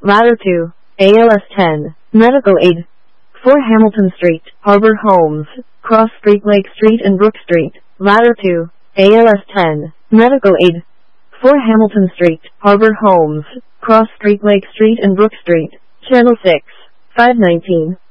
Ladder 2, ALS 10, Medical Aid. 4 Hamilton Street, Harbor Homes, Cross Street, Lake Street and Brook Street. Ladder 2, ALS 10, Medical Aid. 4 Hamilton Street, Harbor Homes, Cross Street, Lake Street and Brook Street. Channel 6, 519.